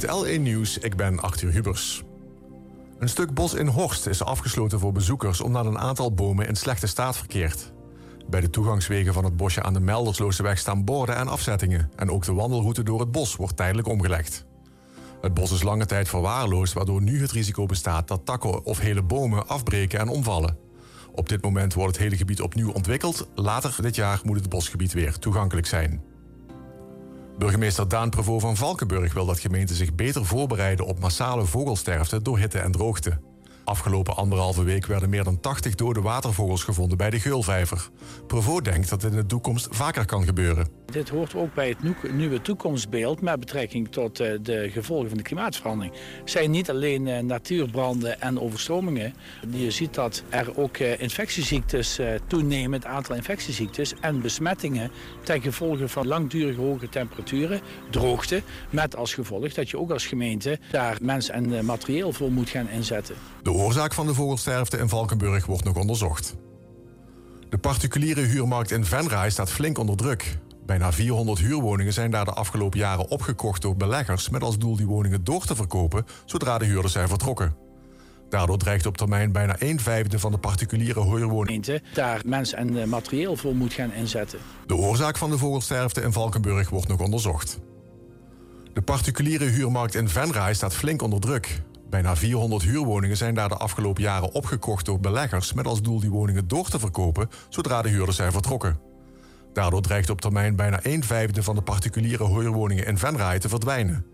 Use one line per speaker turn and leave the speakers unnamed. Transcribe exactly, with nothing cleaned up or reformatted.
Met L één Nieuws, ik ben Arthur Hubers. Een stuk bos in Horst is afgesloten voor bezoekers omdat een aantal bomen in slechte staat verkeert. Bij de toegangswegen van het bosje aan de Melderslooseweg staan borden en afzettingen. En ook de wandelroute door het bos wordt tijdelijk omgelegd. Het bos is lange tijd verwaarloosd, waardoor nu het risico bestaat dat takken of hele bomen afbreken en omvallen. Op dit moment wordt het hele gebied opnieuw ontwikkeld. Later dit jaar moet het bosgebied weer toegankelijk zijn. Burgemeester Daan Prevost van Valkenburg wil dat gemeenten zich beter voorbereiden op massale vogelsterfte door hitte en droogte. Afgelopen anderhalve week werden meer dan tachtig dode watervogels gevonden bij de Geulvijver. Prevost denkt dat dit in de toekomst vaker kan gebeuren.
Dit hoort ook bij het nieuwe toekomstbeeld met betrekking tot de gevolgen van de klimaatverandering. Het zijn niet alleen natuurbranden en overstromingen. Je ziet dat er ook infectieziektes toenemen, het aantal infectieziektes en besmettingen ten gevolge van langdurige hoge temperaturen, droogte, met als gevolg dat je ook als gemeente daar mens en materieel voor moet gaan inzetten.
De oorzaak van de vogelsterfte in Valkenburg wordt nog onderzocht. De particuliere huurmarkt in Venray staat flink onder druk. Bijna vierhonderd huurwoningen zijn daar de afgelopen jaren opgekocht door beleggers met als doel die woningen door te verkopen zodra de huurders zijn vertrokken. Daardoor dreigt op termijn bijna een vijfde van de particuliere huurwoningen
daar mens en materieel voor moet gaan inzetten.
De oorzaak van de vogelsterfte in Valkenburg wordt nog onderzocht. De particuliere huurmarkt in Venray staat flink onder druk. Bijna vierhonderd huurwoningen zijn daar de afgelopen jaren opgekocht door beleggers met als doel die woningen door te verkopen zodra de huurders zijn vertrokken. Daardoor dreigt op termijn bijna een vijfde van de particuliere huurwoningen in Venray te verdwijnen.